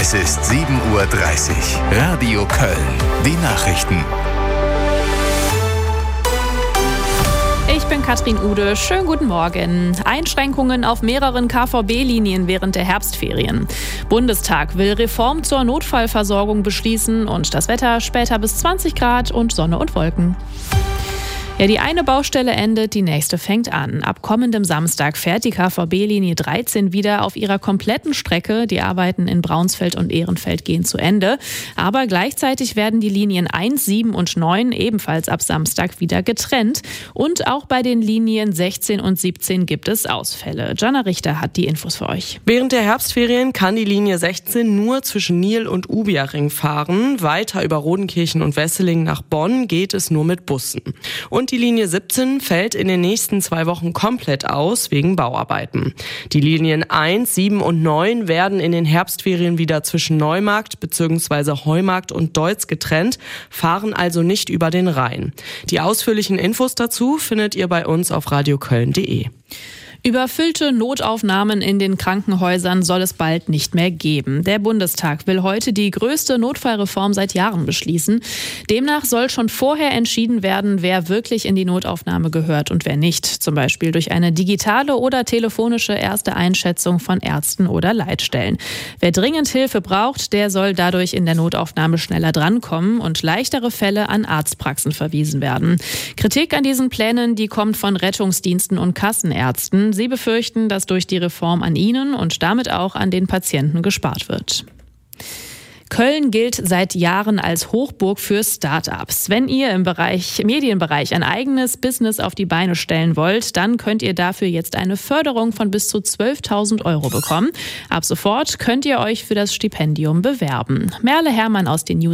Es ist 7:30 Uhr. Radio Köln. Die Nachrichten. Ich bin Katrin Ude. Schönen guten Morgen. Einschränkungen auf mehreren KVB-Linien während der Herbstferien. Bundestag will Reform zur Notfallversorgung beschließen und das Wetter später bis 20 Grad und Sonne und Wolken. Ja, die eine Baustelle endet, die nächste fängt an. Ab kommendem Samstag fährt die KVB-Linie 13 wieder auf ihrer kompletten Strecke. Die Arbeiten in Braunsfeld und Ehrenfeld gehen zu Ende. Aber gleichzeitig werden die Linien 1, 7 und 9 ebenfalls ab Samstag wieder getrennt. Und auch bei den Linien 16 und 17 gibt es Ausfälle. Jana Richter hat die Infos für euch. Während der Herbstferien kann die Linie 16 nur zwischen Nierl und Ubiaring fahren. Weiter über Rodenkirchen und Wesseling nach Bonn geht es nur mit Bussen. Und die Linie 17 fällt in den nächsten 2 Wochen komplett aus wegen Bauarbeiten. Die Linien 1, 7 und 9 werden in den Herbstferien wieder zwischen Neumarkt bzw. Heumarkt und Deutz getrennt, fahren also nicht über den Rhein. Die ausführlichen Infos dazu findet ihr bei uns auf radioköln.de. Überfüllte Notaufnahmen in den Krankenhäusern soll es bald nicht mehr geben. Der Bundestag will heute die größte Notfallreform seit Jahren beschließen. Demnach soll schon vorher entschieden werden, wer wirklich in die Notaufnahme gehört und wer nicht. Zum Beispiel durch eine digitale oder telefonische erste Einschätzung von Ärzten oder Leitstellen. Wer dringend Hilfe braucht, der soll dadurch in der Notaufnahme schneller drankommen und leichtere Fälle an Arztpraxen verwiesen werden. Kritik an diesen Plänen, die kommt von Rettungsdiensten und Kassenärzten. Sie befürchten, dass durch die Reform an ihnen und damit auch an den Patienten gespart wird. Köln gilt seit Jahren als Hochburg für Start-ups. Wenn ihr im Medienbereich ein eigenes Business auf die Beine stellen wollt, dann könnt ihr dafür jetzt eine Förderung von bis zu 12.000 € bekommen. Ab sofort könnt ihr euch für das Stipendium bewerben. Merle Herrmann aus den News